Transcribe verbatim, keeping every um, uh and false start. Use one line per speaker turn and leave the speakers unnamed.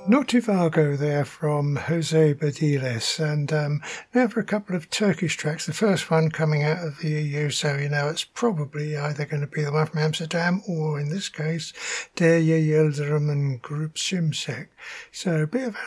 Notivago there from Jose Badiles, and um, now for a couple of Turkish tracks. The first one coming out of the E U, so you know it's probably either going to be the one from Amsterdam or, in this case, Derya Yildirim and Group Simsek. So a bit of